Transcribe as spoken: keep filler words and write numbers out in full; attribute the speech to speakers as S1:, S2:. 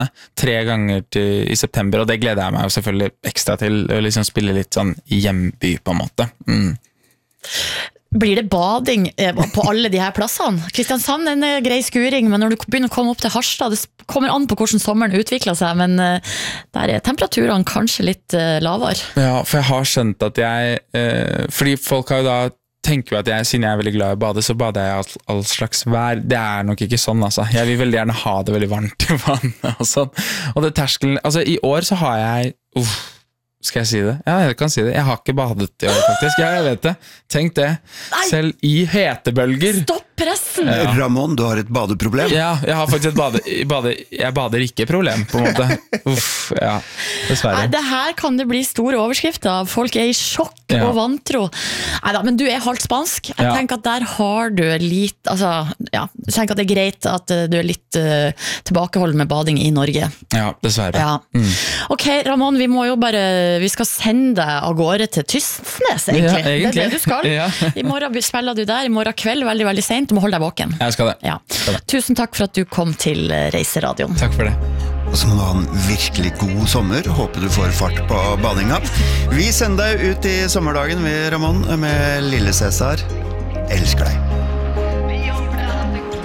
S1: tre ganger til, i september, og det gleder jeg meg jo selvfølgelig ekstra til, å liksom spille litt sånn hjemby på en måte. Mm.
S2: Blir det bading på alle de her plassene? Kristiansand er en grei skuring, men når du begynner å komme opp til Harstad, det kommer an på hvordan sommeren utvikler seg, men der er temperaturene kanskje litt lavere.
S1: Ja, for jeg har skjønt at jeg, eh, fordi folk har jo da tenker jo at jeg, siden jeg er veldig glad i å bade, så bader jeg all, all slags vær. Det er nok ikke sånn, altså. Jeg vil veldig gjerne ha det veldig varmt i vannet og sånn. Og det terskelen, altså i år så har jeg, uff, skal jeg si det? Ja, jeg kan si det. Jeg har ikke badet i år, faktisk. Ja, jeg vet det. Tenk det. Nei. Selv i hetebølger.
S2: Stopp pressen!
S3: Ja. Ramon, du har et badeproblem.
S1: Ja, jeg har faktisk et bade, bade jeg bader ikke problem, på en måte. Uff, ja, dessverre.
S2: Nei, det her kan det bli store overskrifter. Folk er i sjokk ja. og vantro. Neida, men du er halvt spansk. Jeg ja. tenker at der har du litt, altså, ja, jeg tenker at det er greit at du er litt uh, tilbakeholden med bading i Norge.
S1: Ja, dessverre.
S2: Ja. Mm. Ok, Ramon, vi må jo bare, vi skal sende deg av gårde til Tysnes, egentlig.
S1: Ja, egentlig.
S2: Det er det du skal.
S1: Ja.
S2: I morgen spiller du der, i morgen kveld, veldig, veldig sent. Du må holde deg våken.
S1: Jeg skal det.
S2: Ja.
S1: Skal det.
S2: Tusen takk for at du kom til Reiseradioen.
S1: Takk for det.
S3: Og så må du ha en virkelig god sommer. Håper du får fart på badinga. Vi sender deg ut i sommerdagen med Ramon, med Lille Cæsar. Elsker deg.